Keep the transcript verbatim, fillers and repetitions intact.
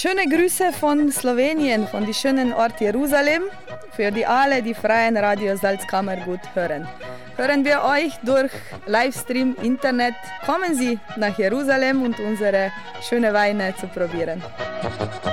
Schöne Grüße von Slowenien, von dem schönen Ort Jerusalem, für die alle, die freien Radio Salzkammergut hören. Hören wir euch durch Livestream, Internet. Kommen Sie nach Jerusalem und unsere schönen Weine zu probieren.